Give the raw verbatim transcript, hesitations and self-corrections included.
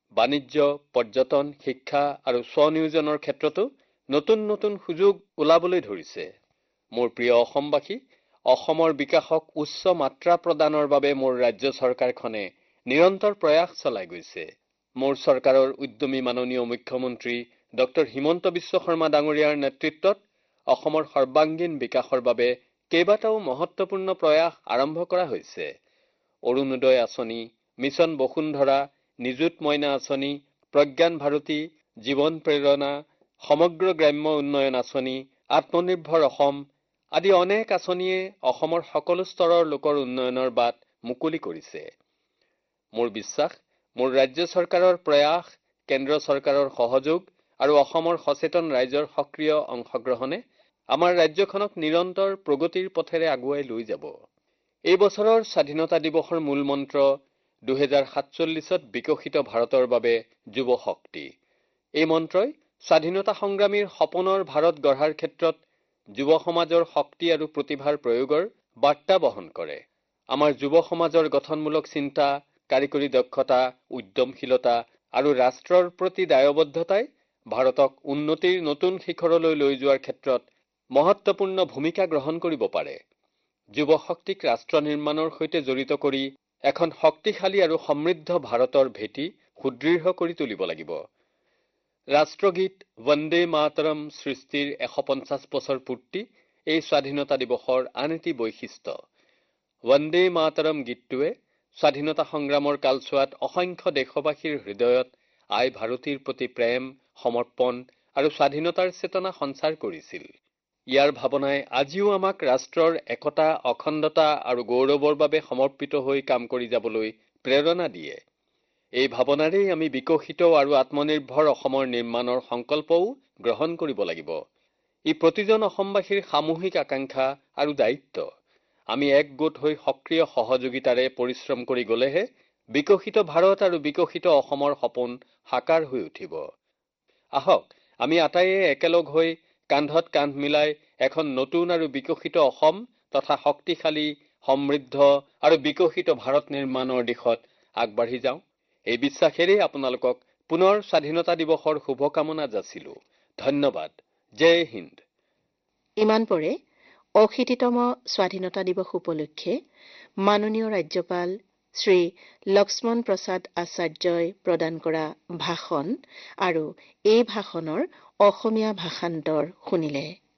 বাণিজ্য, পৰ্যটন, শিক্ষা আৰু স্বনিয়োজনৰ ক্ষেত্ৰতো নতুন নতুন সুযোগ ওলাবলৈ ধৰিছে। মোৰ প্ৰিয় অসমবাসী, অসমৰ বিকাশক উচ্চ মাত্ৰা প্ৰদানৰ বাবে মোৰ ৰাজ্য চৰকাৰখনে নিৰন্তৰ প্ৰয়াস চলাই গৈছে। মোৰ চৰকাৰৰ উদ্যমী মাননীয় মুখ্যমন্ত্ৰী ডক্টৰ হিমন্ত বিশ্ব শৰ্মা ডাঙৰীয়াৰ নেতৃত্বত অসমৰ সৰ্বাংগীন বিকাশৰ বাবে কেইবাটাও মহত্বপূৰ্ণ প্ৰয়াস আৰম্ভ কৰা হৈছে। অৰুণোদয় আঁচনি, মিছন বসুন্ধৰা, নিযুত মইনা আঁচনি, প্ৰজ্ঞান ভাৰতী, জীৱন প্ৰেৰণা, সমগ্ৰ গ্ৰাম্য উন্নয়ন আঁচনি, আত্মনিৰ্ভৰ অসম আদি অনেক আঁচনিয়ে অসমৰ সকলো স্তৰৰ লোকৰ উন্নয়নৰ বাট মুকলি কৰিছে। মোৰ বিশ্বাস, মোৰ ৰাজ্য চৰকাৰৰ প্ৰয়াস, কেন্দ্ৰ চৰকাৰৰ সহযোগ আৰু অসমৰ সচেতন ৰাইজৰ সক্ৰিয় অংশগ্ৰহণে আমাৰ ৰাজ্যখনক নিৰন্তৰ প্ৰগতিৰ পথেৰে আগুৱাই লৈ যাব। এই বছৰৰ স্বাধীনতা দিৱসৰ মূল মন্ত্ৰ দুহেজাৰ সাতচল্লিছত বিকশিত ভাৰতৰ বাবে যুৱ শক্তি। এই মন্ত্ৰই স্বাধীনতা সংগ্ৰামীৰ সপোনৰ ভাৰত গঢ়াৰ ক্ষেত্ৰত যুৱ সমাজৰ শক্তি আৰু প্ৰতিভাৰ প্ৰয়োগৰ বাৰ্তা বহন কৰে। আমাৰ যুৱ সমাজৰ গঠনমূলক চিন্তা, কাৰিকৰী দক্ষতা, উদ্যমশীলতা আৰু ৰাষ্ট্ৰৰ প্ৰতি দায়বদ্ধতাই ভাৰতক উন্নতিৰ নতুন শিখৰলৈ লৈ যোৱাৰ ক্ষেত্ৰত মহত্বপূৰ্ণ ভূমিকা গ্ৰহণ কৰিব পাৰে। যুৱ শক্তিক ৰাষ্ট্ৰ নিৰ্মাণৰ সৈতে জড়িত কৰি এখন শক্তিশালী আৰু সমৃদ্ধ ভাৰতৰ ভেটি সুদৃঢ় কৰি তুলিব লাগিব। ৰাষ্ট্ৰগীত বন্দে মাতৰম সৃষ্টিৰ এশ পঞ্চাছ বছৰ পূৰ্তি এই স্বাধীনতা দিৱসৰ আন এটি বৈশিষ্ট্য। বন্দে মাতৰম গীতটোৱে স্বাধীনতা সংগ্ৰামৰ কালছোৱাত অসংখ্য দেশবাসীৰ হৃদয়ত আই ভাৰতীৰ প্ৰতি প্ৰেম, সমৰ্পণ আৰু স্বাধীনতাৰ চেতনা সঞ্চাৰ কৰিছিল। ইয়াৰ ভাৱনাই আজিও আমাক ৰাষ্ট্ৰৰ একতা, অখণ্ডতা আৰু গৌৰৱৰ বাবে সমৰ্পিত হৈ কাম কৰি যাবলৈ প্ৰেৰণা দিয়ে। এই ভাৱনাৰেই আমি বিকশিত আৰু আত্মনিৰ্ভৰ অসমৰ নিৰ্মাণৰ সংকল্পও গ্ৰহণ কৰিব লাগিব। ই প্ৰতিজন অসমবাসীৰ সামূহিক আকাংক্ষা আৰু দায়িত্ব। আমি একগোট হৈ সক্ৰিয় সহযোগিতাৰে পৰিশ্ৰম কৰি গলেহে বিকশিত ভাৰত আৰু বিকশিত অসমৰ সপোন সাকাৰ হৈ উঠিব। আহক আমি আটাইয়ে একেলগ হৈ কান্ধত কান্ধ মিলাই এখন নতুন আৰু বিকশিত অসম তথা শক্তিশালী, সমৃদ্ধ আৰু বিকশিত ভাৰত নিৰ্মাণৰ দিশত আগবাঢ়ি যাওঁ। এই বিশ্বাসেৰে আপোনালোকক পুনৰ স্বাধীনতা দিৱসৰ শুভকামনা যাচিলো। ধন্যবাদ। জয় হিন্দ। ইমান পৰে অশীতিতম স্বাধীনতা দিৱস উপলক্ষে মাননীয় ৰাজ্যপাল শ্ৰী লক্ষ্মণ প্ৰসাদ আচাৰ্যই প্ৰদান কৰা ভাষণ আৰু এই ভাষণৰ অসমীয়া ভাষান্তৰ শুনিলে।